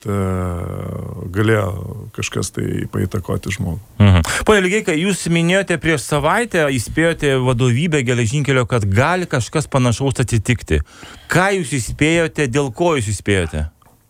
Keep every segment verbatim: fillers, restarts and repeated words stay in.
galėjo kažkas tai paįtakoti žmogų. Mhm. Pone Ligeika, jūs minėjote prieš savaitę, įspėjote vadovybę geležinkelio, kad gali kažkas panašaus atsitikti. Ką jūs įspėjote, dėl ko jūs įspėjote?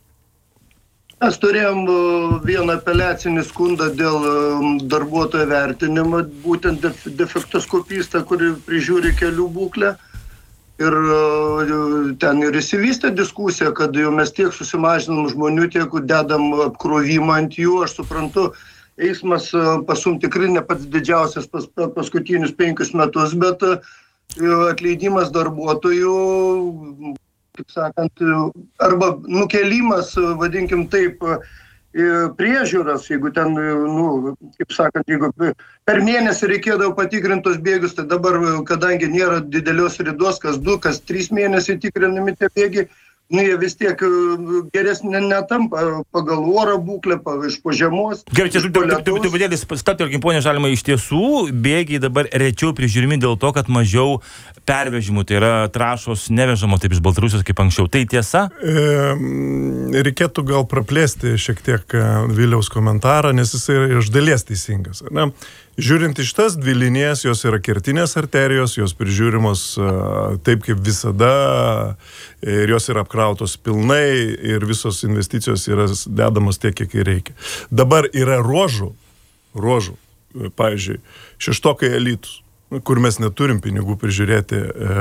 Mes turėjom vieną apeliacinį skundą dėl darbuotojo vertinimo, būtent defektoskopistą, kuri prižiūri kelių būklę. Ir ten ir įsivystė diskusija, kad jau mes tiek susimažinam žmonių, tiek dedam apkrovimą ant jų. Aš suprantu, eismas pasum tikrai ne pats didžiausias pas, paskutinius penkius metus, bet atleidimas darbuotojų, kaip sakant, arba nukelimas, vadinkim taip, priežiūros, jeigu ten, nu, kaip sakant, jeigu per mėnesį reikėdavo patikrintos bėgius, tai dabar, kadangi nėra didelios ridos, kas du, kas trys mėnesiai tikrinami tie bėgiai, nu, jie vis tiek geresnė netampa pagal oro būklę, iš po žiemos. Gerai, čia truputėlį stabtelkim, ponia Žalimai, iš tiesų bėgiai dabar rečiau prižiūrimi dėl to, kad mažiau pervežimų, tai yra trąšos nevežamos taip iš Baltarusijos kaip anksčiau. Tai tiesa? E, reikėtų gal praplėsti šiek tiek Viliaus komentarą, nes jis yra iš dalies teisingas. Ne? Žiūrint iš tas dvi linijas, jos yra kertinės arterijos, jos prižiūrimos uh, taip kaip visada ir jos yra apkrautos pilnai ir visos investicijos yra dedamos tiek, kiek reikia. Dabar yra ruožų, ruožų, pavyzdžiui, šeštokai Alytus, kur mes neturim pinigų prižiūrėti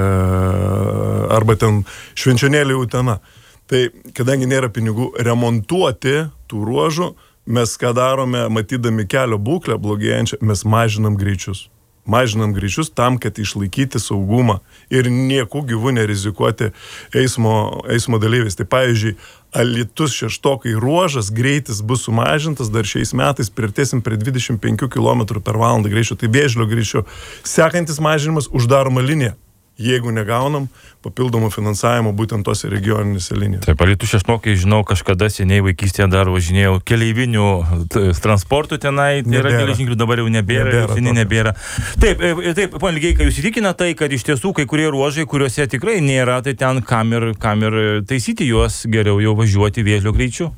uh, arba ten Švenčionėlį Utena. Tai kadangi nėra pinigų remontuoti tų ruožų, mes ką darome, matydami kelio būklę blogėjančią, mes mažinam greičius. Mažinam greičius tam, kad išlaikyti saugumą ir nieku gyvų nerizikuoti eismo, eismo dalyviais. Tai pavyzdžiui, Alytus šeštokai ruožas greitis bus sumažintas, dar šiais metais priartėsim prie dvidešimt penkių kilometrų per valandą greičio, tai Vėžlio greičio. Sekantis mažinimas uždaroma linija. Jeigu negaunam papildomų finansavimo būtent tose regioninėse linijose. Taip, Alytus šeštokai, žinau, kažkada seniai vaikystėje dar važinėjau keleivinių transportų tenai, tai yra geležinkelių, dabar jau nebėra, nebėra seniai nebėra. Taip, taip, pone Ligeika, jūs įtikina tai, kad iš tiesų kai kurie ruožai, kuriuose tikrai nėra, tai ten kam ir, kam ir taisyti juos, geriau jau važiuoti Vėžlio greičiu?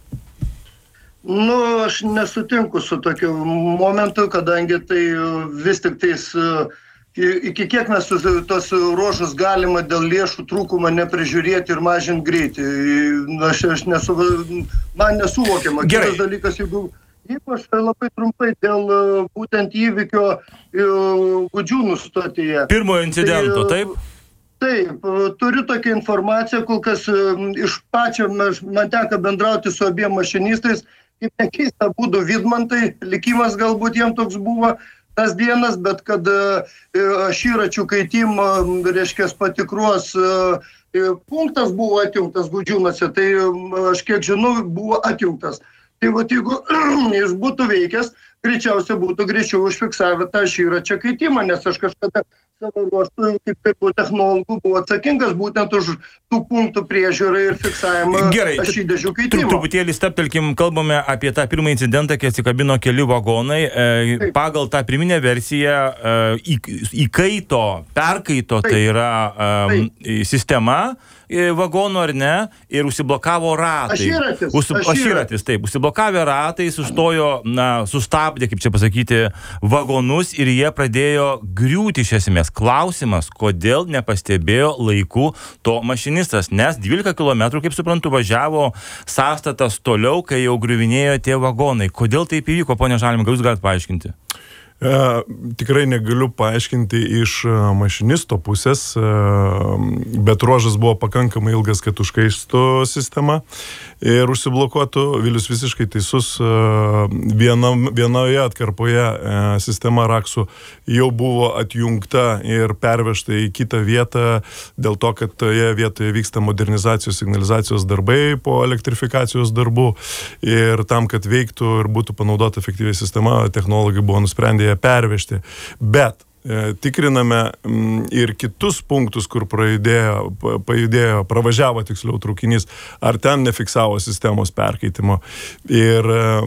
Nu, aš nesutinku su tokiu momentu, kadangi tai vis tik tais iki kiek mes tos ruožus galima dėl lėšų trūkumo neprižiūrėti ir mažinti greitį. Aš, aš nesu, man nesuvokiama. Kitas dalykas, jeigu ypač labai trumpai dėl būtent įvykio Gudžiūnų stotyje. Pirmojo incidento, tai, taip? Taip, turiu tokią informaciją, kol kas iš pačio man teko bendrauti su abiem mašinistais, kaip nekeista būtų Vidmantai, likimas galbūt jiem toks buvo tas dienas, bet kad širačių kaitimo, reiškia, patikros punktas buvo atjungtas Gudžiūnuose, tai aš kiek žinau, buvo atjungtas. Tai vat, jeigu jis būtų veikęs, greičiausiai būtų greičiau užfiksavę tą širačio kaitimą, nes aš kažkada savo ruoštų, kaip kaip technologų, buvo atsakingas būtent už tų punktų priežiūrą ir fiksavimą šydežių kaitimą. Truputėlį staptelkim, kalbame apie tą pirmą incidentą, kai atsikabino keli vagonai. E, pagal tą pirminę versiją e, įkaito, perkaito, tai yra e, sistema vagonų ar ne, ir užsiblokavo ratai. Ašyratis. Užsi, ašyratis, taip. Užsiblokavę ratai, sustojo, na, sustabdė, kaip čia pasakyti, vagonus ir jie pradėjo griūti iš esmės. Klausimas, kodėl nepastebėjo laiku to mašinistas, nes dvylika kilometrų, kaip suprantu, važiavo sąstatas toliau, kai jau griuvinėjo tie vagonai. Kodėl taip įvyko, ponia Žalimai, gal jūs galite paaiškinti? E, tikrai negaliu paaiškinti iš mašinisto pusės, e, bet ruožas buvo pakankamai ilgas, kad užkaistų sistema ir užsiblokuotų. Vilius visiškai teisus, e, vienam, vienoje atkarpoje e, sistema raksų jau buvo atjungta ir pervežta į kitą vietą dėl to, kad toje vietoje vyksta modernizacijos, signalizacijos darbai po elektrifikacijos darbų ir tam, kad veiktų ir būtų panaudota efektyviai sistema, technologai buvo nusprendę pervežti. Bet tikriname ir kitus punktus, kur pajudėjo, pajudėjo, pravažiavo tiksliau traukinys, ar ten nefiksavo sistemos perkeitimo. Ir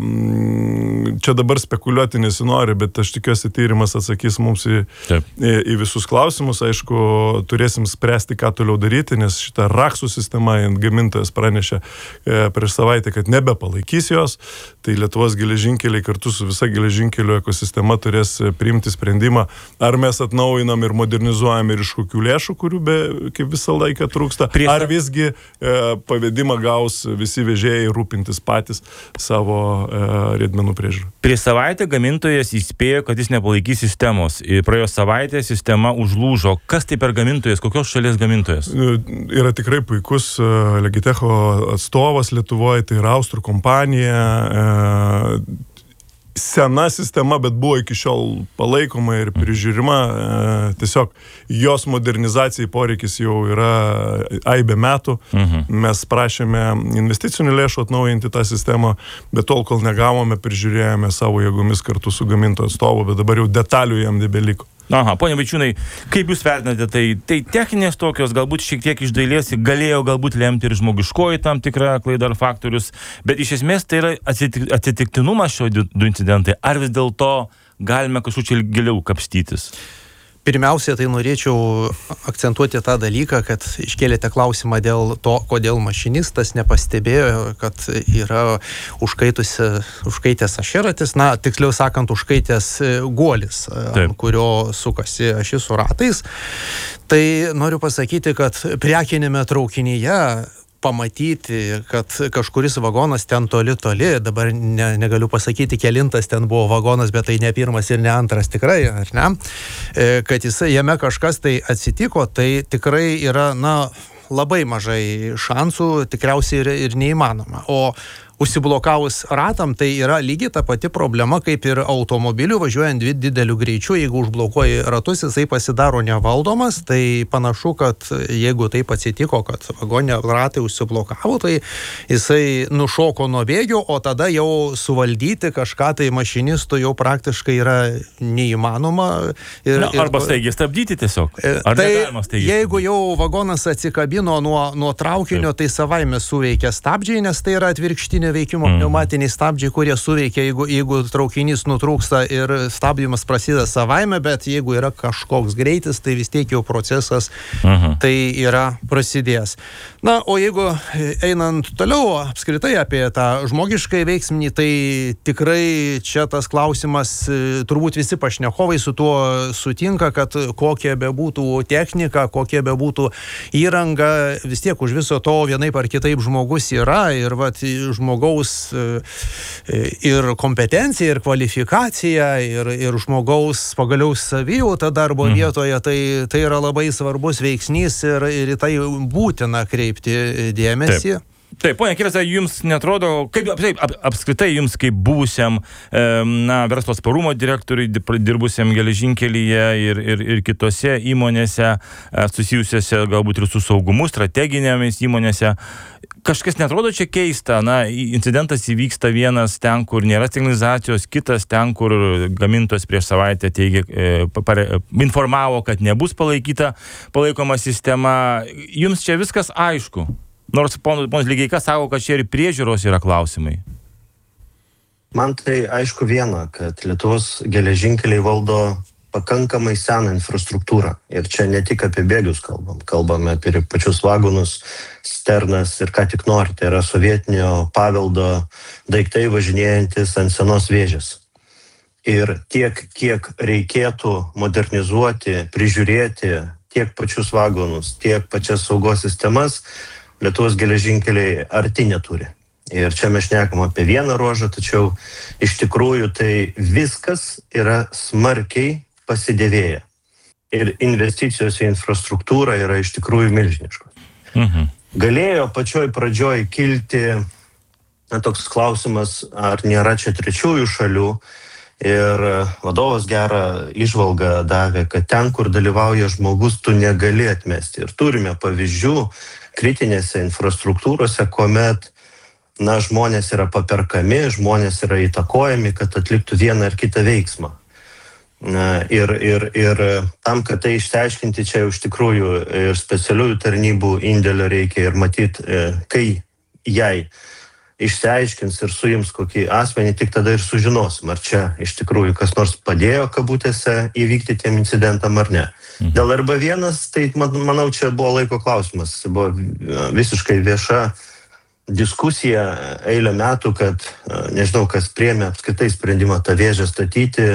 čia dabar spekuliuoti nesinori, bet aš tikiuosi tyrimas atsakys mums į, į, į visus klausimus. Aišku, turėsim spręsti, ką toliau daryti, nes šitą raksų sistemą gamintojas pranešė prieš savaitę, kad nebepalaikys jos. Tai Lietuvos geležinkeliai kartu su visa geležinkelių ekosistema turės priimti sprendimą, ar mes atnaujinam ir modernizuojam ir iš kokių lėšų, kurių be, kaip visą laiką trūksta, Prie... ar visgi e, pavedimą gaus visi vežėjai rūpintis patys savo e, riedmenų priežiūrą. Prieš savaitę gamintojas įspėjo, kad jis nepalaikys sistemos. Praėjo savaitę sistema užlūžo. Kas tai per gamintojas? Kokios šalies gamintojas? Yra tikrai puikus Legitecho atstovas Lietuvoje, tai yra austrų kompanija. E, Sena sistema, bet buvo iki šiol palaikoma ir prižiūrima. E, tiesiog jos modernizacijai poreikis jau yra aibė metų. Mhm. Mes prašėme investicinių lėšų atnaujinti tą sistemą, bet tol, kol negavome, prižiūrėjome savo jėgomis kartu su gamintojo atstovu, bet dabar jau detalių jam nebeliko. Aha, ponia Vaičiūnai, kaip jūs vertinate tai? Tai techninės tokios, galbūt šiek tiek iš dalies galėjo galbūt lemti ir žmogiškoji tam tikra klaida ar faktorius, bet iš esmės tai yra atsitik, atsitiktinumas šio du incidentai, ar vis dėlto galime kažkur čia giliau kapstytis? Pirmiausia, tai norėčiau akcentuoti tą dalyką, kad iškėlėte klausimą dėl to, kodėl mašinistas nepastebėjo, kad yra užkaitęs ašeratis, na, tiksliau sakant, užkaitęs guolis, ant kurio sukasi ašis su ratais. Tai noriu pasakyti, kad prekinėme traukinyje pamatyti, kad kažkuris vagonas ten toli toli, dabar ne, negaliu pasakyti, kelintas ten buvo vagonas, bet tai ne pirmas ir ne antras tikrai, ar ne, kad jis, jame kažkas tai atsitiko, tai tikrai yra, na, labai mažai šansų, tikriausiai ir, ir neįmanoma. O užsiblokavus ratam, tai yra lygiai ta pati problema, kaip ir automobiliu važiuojant dideliu greičiu, jeigu užblokuoji ratus, jisai pasidaro nevaldomas, tai panašu, kad jeigu taip atsitiko, kad vagonė ratai užsiblokavo, tai jisai nušoko nuo bėgių, o tada jau suvaldyti kažką tai mašinistų jau praktiškai yra neįmanoma. Ir, Na, arba ir, staigiai stabdyti tiesiog. Ar tai staigiai? Jeigu jau vagonas atsikabino nuo, nuo traukinio, tai savaime suveikia stabdžiai, nes tai yra atvirkštinė veikimo mm. pneumatiniai stabdžiai, kurie suveikia, jeigu, jeigu traukinys nutrūksta ir stabdymas prasideda savaime, bet jeigu yra kažkoks greitis, tai vis tiek jau procesas mm-hmm. tai yra prasidėjęs. Na, o jeigu einant toliau apskritai apie tą žmogiškai veiksminį, tai tikrai čia tas klausimas, turbūt visi pašnekovai su tuo sutinka, kad kokia bebūtų technika, kokia bebūtų įranga, vis tiek už viso to vienaip ar kitaip žmogus yra ir vat žmogus žmogaus ir kompetencija, ir kvalifikacija, ir, ir žmogaus pagaliau savijauta darbo mhm. vietoje, tai, tai yra labai svarbus veiksnys ir, ir į tai būtina kreipti dėmesį. Taip. Taip, ponia Kirasa, jums netrodo, kaip taip, ap, apskritai jums kaip buvusiam e, na, verslo atsparumo direktoriui, dirbusiam geležinkelyje ir, ir, ir kitose įmonėse, e, susijusiose galbūt ir su saugumu, strateginėmis įmonėse, kažkas netrodo čia keista, na, incidentas įvyksta vienas ten, kur nėra signalizacijos, kitas ten, kur gamintojas prieš savaitę teigė, e, pare, informavo, kad nebus palaikyta palaikoma sistema. Jums čia viskas aišku? Nors ponas Ligeika sako, kad čia ir priežiūros yra klausimai. Man tai aišku viena, kad Lietuvos geležinkeliai valdo pakankamai seną infrastruktūrą. Ir čia ne tik apie bėgius kalbam. Kalbame apie pačius vagonus, sternas ir ką tik nori. Tai yra sovietinio paveldo daiktai važinėjantis ant senos vėžės. Ir tiek, kiek reikėtų modernizuoti, prižiūrėti tiek pačius vagonus, tiek pačias saugos sistemas, Lietuvos geležinkeliai arti neturi. Ir čia mes šnekam apie vieną ruožą, tačiau iš tikrųjų tai viskas yra smarkiai pasidėvėję. Ir investicijos į infrastruktūrą yra iš tikrųjų milžiniškos. Mhm. Galėjo pačioj pradžioj kilti na, toks klausimas, ar nėra čia trečiųjų šalių. Ir vadovas gerą įžvalgą davė, kad ten, kur dalyvauja žmogus, tu negali atmesti. Ir turime pavyzdžių kritinėse infrastruktūrose, kuomet na, žmonės yra paperkami, žmonės yra įtakojami, kad atliktų vieną ar kitą veiksmą. Ir, ir, ir tam, kad tai išsiaiškinti, čia jau iš tikrųjų ir specialiųjų tarnybų indėlio reikia ir matyti, kai jai išsiaiškins ir suims kokį asmenį, tik tada ir sužinosim, ar čia iš tikrųjų kas nors padėjo kabutėse įvykti tiem incidentam ar ne. Mhm. Dėl R B vienas, tai manau, čia buvo laiko klausimas, buvo visiškai vieša diskusija eilę metų, kad nežinau, kas priėmė apskritai sprendimą tą vėžę statyti,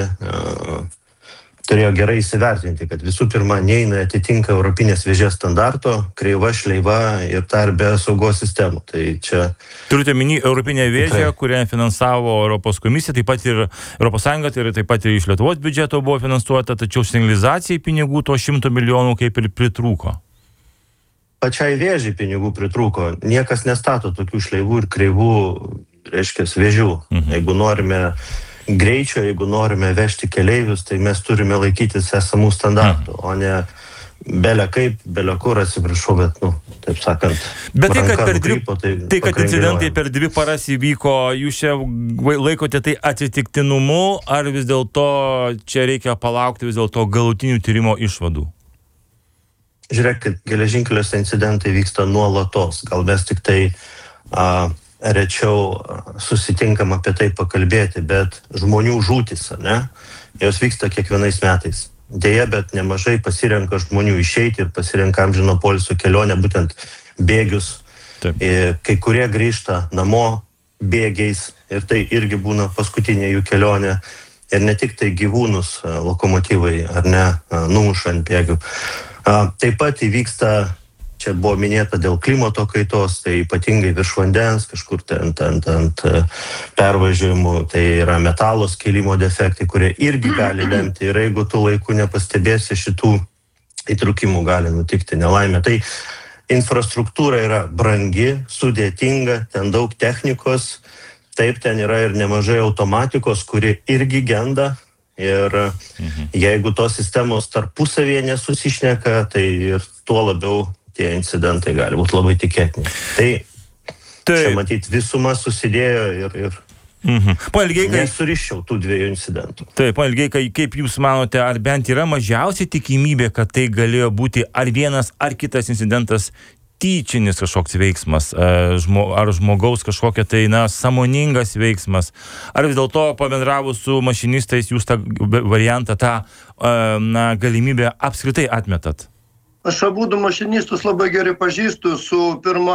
turėjo gerai įsivertinti, kad visų pirma neina atitinka Europinės vėžės standarto, kreiva, šleiva ir dar be saugos sistemų. Tai čia... Turite minį Europinę vėžę, tikrai, kurią finansavo Europos komisija, taip pat ir Europos Sąjunga, tai taip pat ir iš Lietuvos biudžeto buvo finansuota, tačiau signalizacijai pinigų to šimto milijonų kaip ir pritrūko. Pačiai vėžiai pinigų pritrūko. Niekas nestato tokių šleivų ir kreivų, reiškia, vėžių. Mhm. Jeigu norime greičio, jeigu norime vežti keleivius, tai mes turime laikytis esamų standartų, mhm. o ne belia kaip, belia kur, atsiprašau, bet, nu, taip sakant, bet tai, kad, per dvi, nukrypo, tai, tai, kad incidentai per dvi paras įvyko, jūs čia laikote tai atsitiktinumu, ar vis dėlto čia reikia palaukti vis dėlto galutinių tyrimo išvadų? Žiūrėkit, geležinkeliuose incidentai vyksta nuolatos. Gal mes tik tai a, rečiau susitinkam apie tai pakalbėti, bet žmonių žūtis, ne? Jos vyksta kiekvienais metais. Deja, bet nemažai pasirenka žmonių išeiti ir pasirenka amžino poilsio kelionę, būtent bėgius. Taip. Kai kurie grįžta namo bėgiais ir tai irgi būna paskutinė jų kelionė. Ir ne tik tai gyvūnus lokomotyvai ar ne numuša ant bėgių. Taip pat įvyksta, čia buvo minėta dėl klimato kaitos, tai ypatingai virš vandens, kažkur ant, ant, ant pervažiavimų, tai yra metalo skilimo defektai, kurie irgi gali lemti. Ir jeigu tu laiku nepastebėsi šitų įtrūkimų, gali nutikti nelaimė. Tai infrastruktūra yra brangi, sudėtinga, ten daug technikos, taip, ten yra ir nemažai automatikos, kuri irgi genda. Ir mhm. jeigu tos sistemos tarpusavėje nesusišneka, tai ir tuo labiau tie incidentai gali būti labai tikėtini. Tai, tai... čia matyti visuma susidėjo ir, ir mhm. Ilgeikai... nesuriščiau tų dviejų incidentų. Taip, Ilgeikai, kaip jūs manote, ar bent yra mažiausiai tikimybė, kad tai galėjo būti ar vienas, ar kitas incidentas tyčinis kažkoks veiksmas, ar žmogaus kažkokia tai, na, sąmoningas veiksmas, ar vis dėlto pabendravus su mašinistais jūs tą variantą, tą, na, galimybę apskritai atmetat? Aš abudu mašinistus labai gerai pažįstu, su pirmu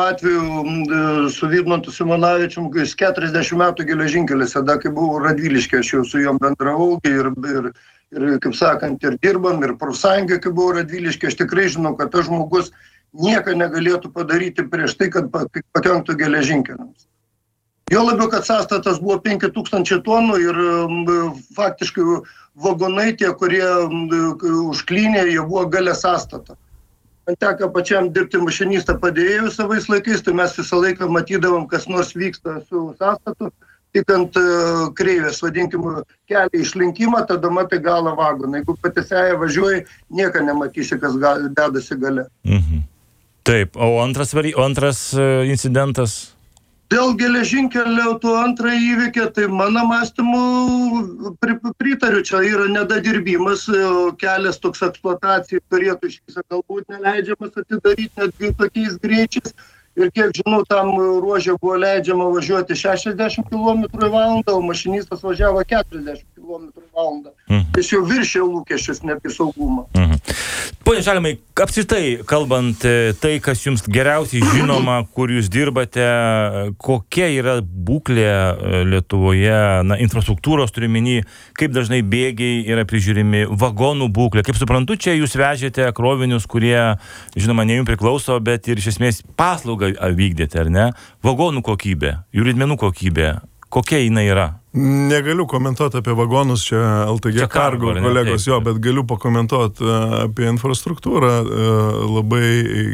atveju su Vidmantu Simonavičium, kai jis keturiasdešimt metų geležinkeliuose, tada kai buvau Radviliške, aš jau su juom bendravau ir, ir, ir, kaip sakant, ir dirbam, ir profsąjungai, kai buvau Radviliške, aš tikrai žinau, kad tas žmogus nieko negalėtų padaryti prieš tai, kad pakenktų geležinkeliams. Jo labiau, kad sąstatas buvo penki tūkstančiai tonų ir faktiškai vagonai tie, kurie užklynė, jie buvo gale sąstatą. Man teko pačiam dirbti mašinistą padėjėjų savais laikais, tai mes visą laiką matydavom, kas nors vyksta su sąstatu, tik ant kreivės, vadinkim, kelią išlinkimą, tada matai galą vagoną. Jeigu patisiaja važiuoji, nieko nematysi, kas dedasi gale. Mhm. Taip, o antras, o antras incidentas? Dėl geležinkelio to antrą įvykį, tai mano mąstymu pritariu, čia yra nedadirbimas, kelias toks eksploatacijai turėtų iš viso galbūt neleidžiamas atidaryti netgi tokiais greičiais. Ir kiek žinau, tam ruožė buvo leidžiama važiuoti šešiasdešimt kilometrų į valandą, o mašinistas važiavo keturiasdešimt kilometrų į valandą. Mhm. Jis jau viršė lūkesčius, ne apie saugumą. Mhm. Pone Žalimai, apskritai, kalbant tai, kas jums geriausiai žinoma, kur jūs dirbate, kokia yra būklė Lietuvoje, na, infrastruktūros turiminį, kaip dažnai bėgiai yra prižiūrimi, vagonų būklė. Kaip suprantu, čia jūs vežėte krovinius, kurie, žinoma, ne jums priklauso, bet ir iš esmės paslaugą vykdėte, ar ne? Vagonų kokybė, jų riedmenų kokybė, kokia jinai yra? Negaliu komentuoti apie vagonus, čia L T G Cargo kolegos, jo, bet galiu pakomentuoti apie infrastruktūrą. Labai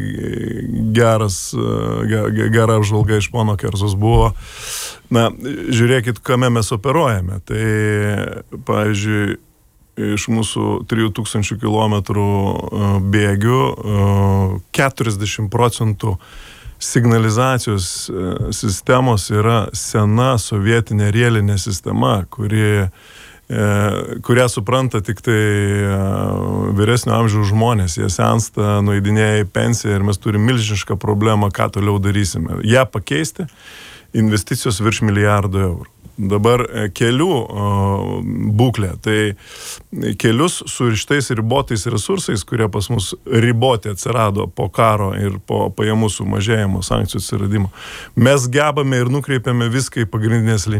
geras, gera apžvalga iš pono Kerzos buvo. Na, žiūrėkit, kame mes operuojame. Tai, pavyzdžiui, iš mūsų trijų tūkstančių kilometrų bėgių keturiasdešimt procentų signalizacijos sistemos yra sena sovietinė rėlinė sistema, kuri kurią supranta tik tai vyresnio amžiaus žmonės. Jie sensta, nueidinėja į pensiją ir mes turim milžinišką problemą, ką toliau darysime. Ją pakeisti, investicijos virš milijardo eurų. Dabar kelių būklė, tai kelius su šitais ribotais resursais, kurie pas mus riboti atsirado po karo ir po pajamų sumažėjimo, sankcijų atsiradimo, mes gebame ir nukreipiame viską į pagrindinės linijas.